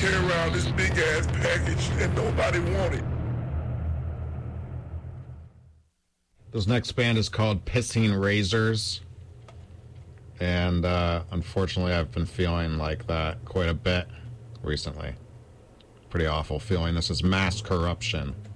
carry around this big ass package and nobody want it. This next band is called Pissing Razors. And unfortunately, I've been feeling like that quite a bit recently. Pretty awful feeling. This is Mass Corruption.